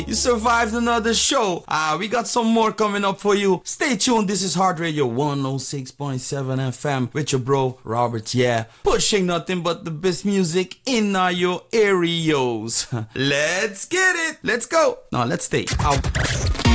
You survived another show. We got some more coming up for you. Stay tuned. This is Heart Radio 106.7 FM with your bro, Robert. Yeah, pushing nothing but the best music in your areas. Let's get it. Let's go. Now, let's stay out.